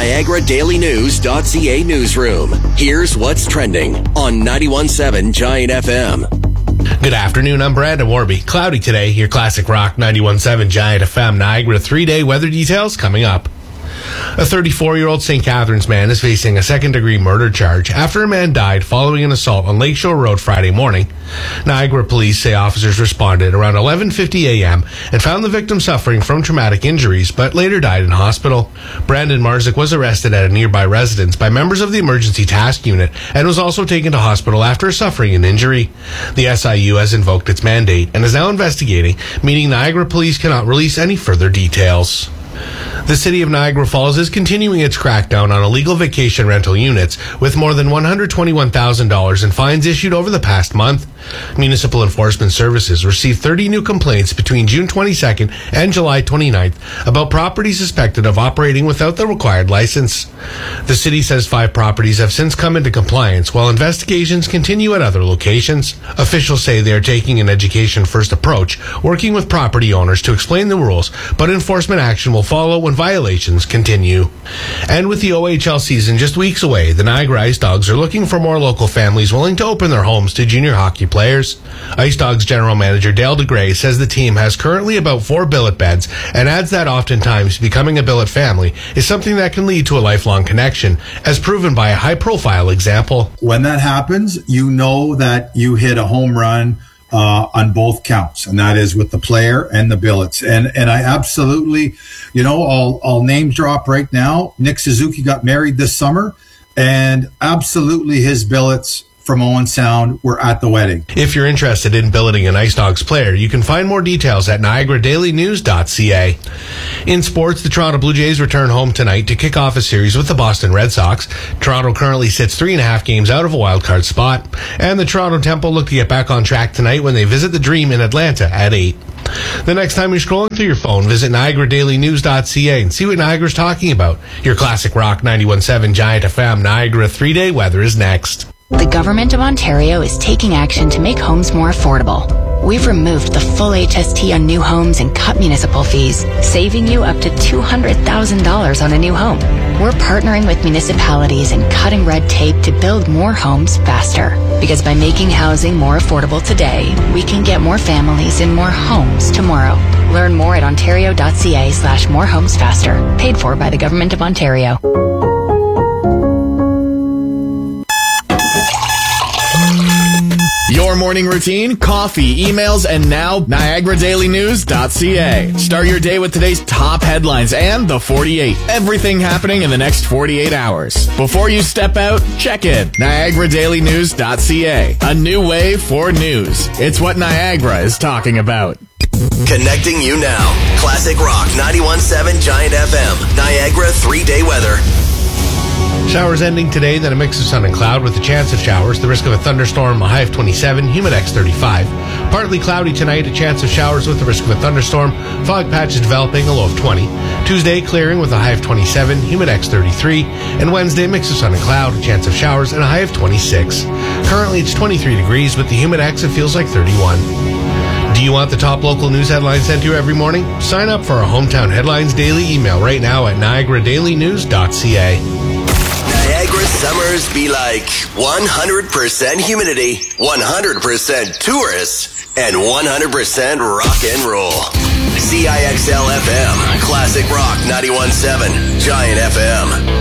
NiagaraDailyNews.ca newsroom. Here's what's trending on 91.7 Giant FM. Good afternoon, I'm Brandon Warby. Cloudy today, your classic rock 91.7 Giant FM Niagara 3-day weather details coming up. A 34-year-old St. Catharines man is facing a second-degree murder charge after a man died following an assault on Lakeshore Road Friday morning. Niagara police say officers responded around 11:50 a.m. and found the victim suffering from traumatic injuries, but later died in hospital. Brandon Marzik was arrested at a nearby residence by members of the Emergency Task Unit and was also taken to hospital after suffering an injury. The SIU has invoked its mandate and is now investigating, meaning Niagara police cannot release any further details. The city of Niagara Falls is continuing its crackdown on illegal vacation rental units with more than $121,000 in fines issued over the past month. Municipal Enforcement Services received 30 new complaints between June 22nd and July 29th about properties suspected of operating without the required license. The city says 5 properties have since come into compliance while investigations continue at other locations. Officials say they are taking an education-first approach, working with property owners to explain the rules, but enforcement action will follow when violations continue. And with the OHL season just weeks away, the Niagara Ice Dogs are looking for more local families willing to open their homes to junior hockey players. Ice Dogs General Manager Dale DeGray says the team has currently about 4 billet beds and adds that oftentimes becoming a billet family is something that can lead to a lifelong connection, as proven by a high-profile example. When that happens, you know that you hit a home run on both counts, and that is with the player and the billets. And I absolutely, I'll name drop right now. Nick Suzuki got married this summer, and absolutely his billets from Owen Sound were at the wedding. If you're interested in billeting an Ice Dogs player, you can find more details at NiagaraDailyNews.ca. In sports, the Toronto Blue Jays return home tonight to kick off a series with the Boston Red Sox. Toronto currently sits 3.5 games out of a wildcard spot, and the Toronto Temple look to get back on track tonight when they visit the Dream in Atlanta at 8. The next time you're scrolling through your phone, visit NiagaraDailyNews.ca and see what Niagara's talking about. Your classic rock 91.7 Giant FM Niagara 3-day weather is next. The Government of Ontario is taking action to make homes more affordable. We've removed the full HST on new homes and cut municipal fees, saving you up to $200,000 on a new home. We're partnering with municipalities and cutting red tape to build more homes faster. Because by making housing more affordable today, we can get more families in more homes tomorrow. Learn more at ontario.ca/morehomesfaster. Paid for by the Government of Ontario. Your morning routine, coffee, emails, and now NiagaraDailyNews.ca. Start your day with today's top headlines and the 48. Everything happening in the next 48 hours. Before you step out, check in. NiagaraDailyNews.ca. A new way for news. It's what Niagara is talking about. Connecting you now. Classic Rock 91.7 Giant FM. Niagara 3-day weather. Showers ending today, then a mix of sun and cloud with a chance of showers. The risk of a thunderstorm, a high of 27, Humidex 35. Partly cloudy tonight, a chance of showers with the risk of a thunderstorm. Fog patches developing, a low of 20. Tuesday, clearing with a high of 27, Humidex 33. And Wednesday, mix of sun and cloud, a chance of showers, and a high of 26. Currently, it's 23 degrees. With the Humidex, it feels like 31. Do you want the top local news headlines sent to you every morning? Sign up for our Hometown Headlines Daily email right now at NiagaraDailyNews.ca. Niagara summers be like 100% humidity, 100% tourists, and 100% rock and roll. CIXL FM, Classic Rock 91.7, Giant FM.